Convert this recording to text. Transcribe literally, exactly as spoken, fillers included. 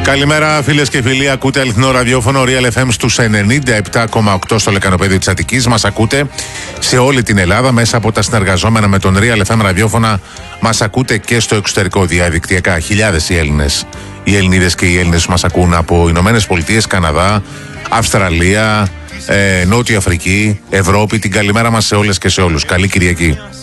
Καλημέρα φίλες και φίλοι, ακούτε αληθινό ραδιόφωνο Real εφ εμ στους ενενήντα επτά κόμμα οκτώ στο λεκανοπέδιο της Αττικής. Μας ακούτε σε όλη την Ελλάδα μέσα από τα συνεργαζόμενα με τον Real εφ εμ ραδιόφωνα. Μας ακούτε και στο εξωτερικό διαδικτυακά. Χιλιάδες οι Έλληνες, οι Ελληνίδες και οι Έλληνες μας ακούν από Ηνωμένες Πολιτείες, Καναδά, Αυστραλία, ε, Νότια Αφρική, Ευρώπη. Την καλημέρα μας σε όλες και σε όλους. Καλή Κυριακή.